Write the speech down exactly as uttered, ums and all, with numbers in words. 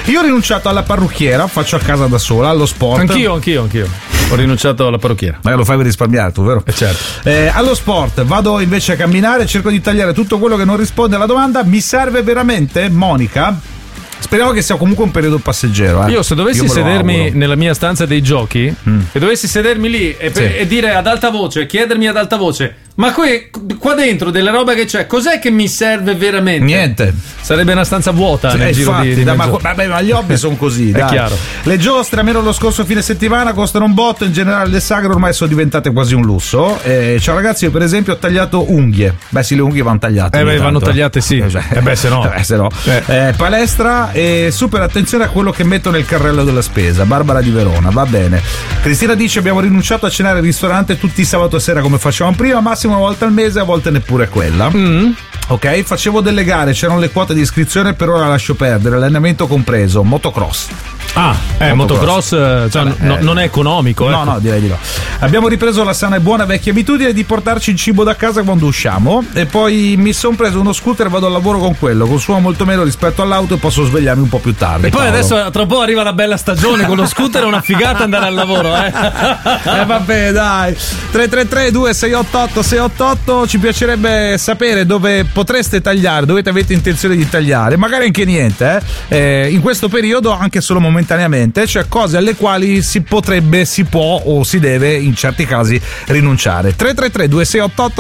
Io ho rinunciato alla parrucchiera, faccio a casa da sola, allo sport. Anch'io, anch'io, anch'io. Ho rinunciato alla parrucchiera. Ma lo fai per risparmiare tu, vero? Eh certo. Eh, allo sport vado invece a camminare, cerco di tagliare tutto quello che non risponde alla domanda. Mi serve veramente, Monica? Speriamo che sia comunque un periodo passeggero. Eh. Io se dovessi Io sedermi nella mia stanza dei giochi mm. e dovessi sedermi lì e, sì. e dire ad alta voce, chiedermi ad alta voce, ma qui, qua dentro della roba che c'è, cos'è che mi serve veramente? Niente. Sarebbe una stanza vuota, sì, nel giro infatti, di, di da, ma, vabbè, ma gli hobby sono così. È dai. chiaro. Le giostre, almeno lo scorso fine settimana, costano un botto. In generale le sagre ormai sono diventate quasi un lusso. Eh, ciao ragazzi, io per esempio ho tagliato unghie. Beh sì, le unghie vanno tagliate. Eh beh, vanno tagliate sì. Eh, eh beh se no, eh, se no. Eh. Eh, palestra e super attenzione a quello che metto nel carrello della spesa. Barbara di Verona, va bene. Cristina dice abbiamo rinunciato a cenare al ristorante tutti i sabato sera come facevamo prima, massimo una volta al mese, a volte neppure quella. Mm. Ok, facevo delle gare, c'erano le quote di iscrizione, per ora lascio perdere, allenamento compreso, motocross. Ah, eh, motocross, motocross cioè, Vabbè, no, eh, non è economico. No, ecco. no, direi di no. Abbiamo ripreso la sana e buona vecchia abitudine di portarci il cibo da casa quando usciamo e poi mi sono preso uno scooter e vado al lavoro con quello, consuma molto meno rispetto all'auto e posso svegliarmi un po' più tardi. E poi Paolo. adesso tra un po' arriva la bella stagione, con lo scooter è una figata andare al lavoro, eh. eh vabbè, dai. tre tre tre due sei otto otto sei otto otto, ci piacerebbe sapere dove potreste tagliare, dove avete intenzione di tagliare, magari anche niente, eh. Eh, in questo periodo anche solo momentaneamente, cioè cose alle quali si potrebbe, si può o si deve in certi casi rinunciare. tre tre tre due sei otto otto